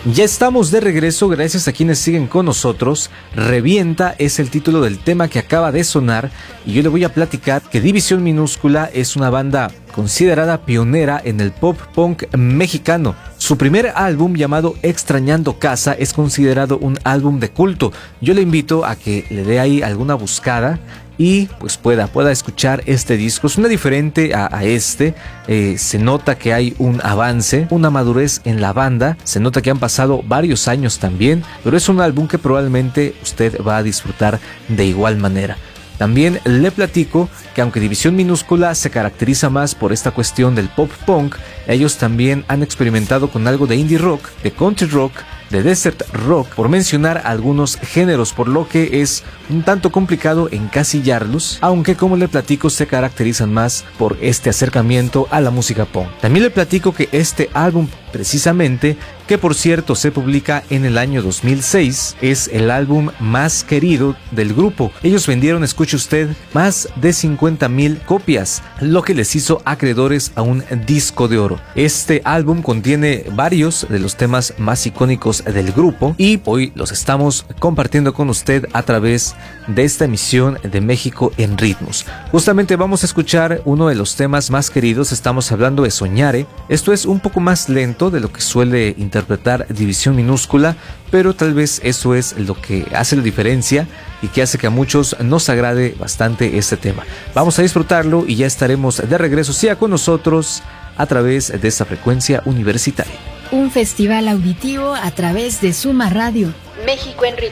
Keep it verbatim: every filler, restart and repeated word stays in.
Ya estamos de regreso, gracias a quienes siguen con nosotros. Revienta es el título del tema que acaba de sonar y yo le voy a platicar que División Minúscula es una banda considerada pionera en el pop punk mexicano. Su primer álbum, llamado Extrañando Casa, es considerado un álbum de culto. Yo le invito a que le dé ahí alguna buscada y pues pueda, pueda escuchar este disco. Suena diferente a, a este, eh, se nota que hay un avance, una madurez en la banda, se nota que han pasado varios años también, pero es un álbum que probablemente usted va a disfrutar de igual manera. También le platico que aunque División Minúscula se caracteriza más por esta cuestión del pop punk, ellos también han experimentado con algo de indie rock, de country rock, de desert rock, por mencionar algunos géneros, por lo que es un tanto complicado encasillarlos, aunque como le platico se caracterizan más por este acercamiento a la música punk. También le platico que este álbum precisamente, que por cierto se publica en el año dos mil seis, es el álbum más querido del grupo. Ellos vendieron, escuche usted, más de cincuenta mil copias, lo que les hizo acreedores a un disco de oro. Este álbum contiene varios de los temas más icónicos del grupo y hoy los estamos compartiendo con usted a través de esta emisión de México en Ritmos. Justamente vamos a escuchar uno de los temas más queridos, estamos hablando de Soñare. Esto es un poco más lento de lo que suele interpretar División Minúscula, pero tal vez eso es lo que hace la diferencia y que hace que a muchos nos agrade bastante este tema. Vamos a disfrutarlo y ya estaremos de regreso, siga con nosotros a través de esta frecuencia universitaria. Un festival auditivo a través de Suma Radio. México en Ritmos.